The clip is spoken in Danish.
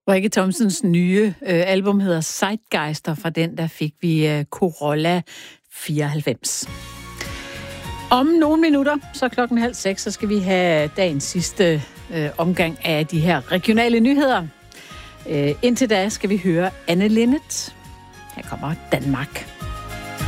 Rikke Thomsens nye album hedder Zeitgeister. Fra den der fik vi Corolla 94. Om nogle minutter, så 5:30, så skal vi have dagens sidste omgang af de her regionale nyheder. Indtil da skal vi høre Anne Linnet. Her kommer Danmark.